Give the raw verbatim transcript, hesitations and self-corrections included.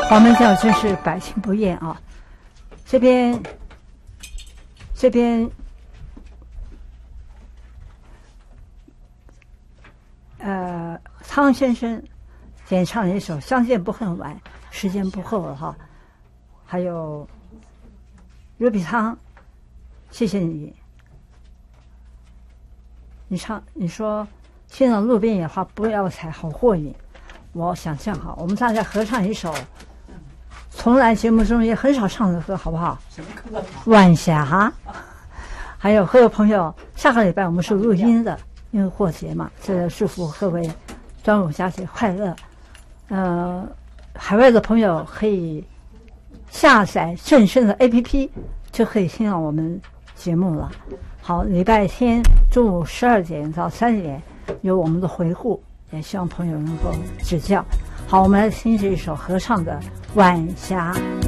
黄门教真是百听不厌啊！这边，这边，呃，汤先生演唱了一首《相见不恨晚》，时间不够了哈。还有卢比汤，谢谢你。你唱，你说听到路边野花不要采，好过瘾。我想象好，我们大家合唱一首。从来节目中也很少唱的歌，好不好？什么歌？晚霞。还有各位朋友，下个礼拜我们是录音的，因为过节嘛，这祝福各位端午佳节快乐。呃，海外的朋友可以下载正声的 A P P， 就可以听到我们节目了。好，礼拜天中午十二点到三点有我们的回顾，也希望朋友能够指教。好，我们来听这一首合唱的《晚霞》。